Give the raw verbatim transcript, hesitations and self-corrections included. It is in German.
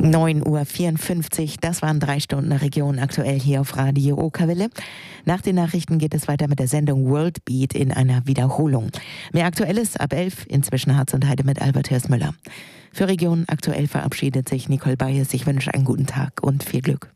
neun Uhr vierundfünfzig, das waren drei Stunden Region aktuell hier auf Radio Okerwelle. Nach den Nachrichten geht es weiter mit der Sendung World Beat in einer Wiederholung. Mehr Aktuelles ab elf, inzwischen Harz und Heide mit Albert Hirsmüller. Für Region aktuell verabschiedet sich Nicole Bayes. Ich wünsche einen guten Tag und viel Glück.